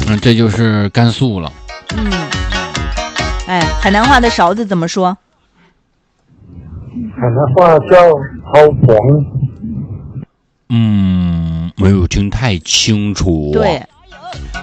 这就是甘肃了。 哎，海南话的勺子怎么说？ 海南话叫好黄。 没有听太清楚。 对，